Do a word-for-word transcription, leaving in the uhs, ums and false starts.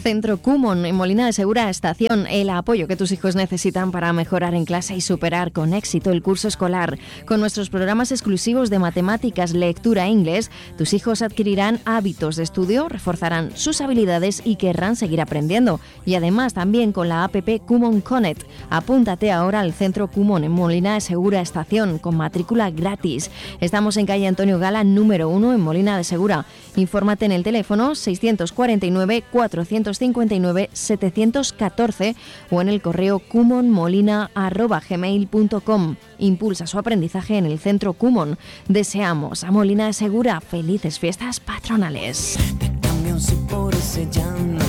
Centro Kumon, en Molina de Segura Estación, el apoyo que tus hijos necesitan para mejorar en clase y superar con éxito el curso escolar. Con nuestros programas exclusivos de matemáticas, lectura e inglés, tus hijos adquirirán hábitos de estudio, reforzarán sus habilidades y querrán seguir aprendiendo. Y además también con la app Kumon Connect. Apúntate ahora al Centro Kumon en Molina de Segura Estación con matrícula gratis. Estamos en calle Antonio Gala número uno en Molina de Segura. Infórmate en el teléfono seiscientos cuarenta y nueve, cuatrocientos cincuenta y nueve, setecientos catorce o en el correo kumonmolina arroba gmail punto com. Impulsa su aprendizaje en el Centro Kumon. Deseamos a Molina de Segura felices fiestas patronales. Te cambio si por ese llano